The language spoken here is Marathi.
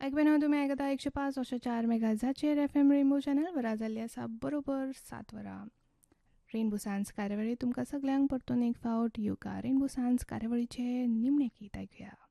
ऐकवेन तुमी आयकता 105.4 मेगाजाचेर FM रेनबो चॅनल वर जाल्ली आसा बरोबर 7 वरां. रेनबो सांज कार्यावळी तुमकां सगळ्यांक परतून एक फावट येवकार. रेनबो सांज कार्यावळीचे निमणे गीत ऐकूया.